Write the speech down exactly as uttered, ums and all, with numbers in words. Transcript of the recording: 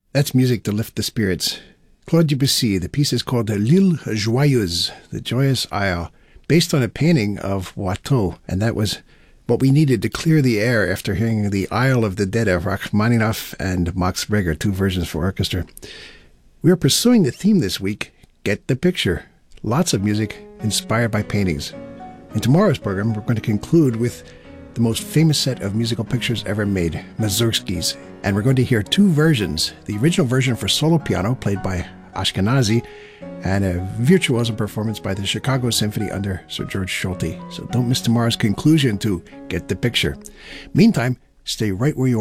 That's music to lift the spirits. Claude Debussy, the piece is called L'Île Joyeuse, the Joyous Isle, based on a painting of Watteau, and that was what we needed to clear the air after hearing the Isle of the Dead of Rachmaninoff and Max Reger, two versions for orchestra. We are pursuing the theme this week, Get the Picture. Lots of music inspired by paintings. In tomorrow's program, we're going to conclude with the most famous set of musical pictures ever made, Mussorgsky's. And we're going to hear two versions. The original version for solo piano, played by Ashkenazy, and a virtuoso performance by the Chicago Symphony under Sir George Solti. So don't miss tomorrow's conclusion to Get the Picture. Meantime, stay right where you are.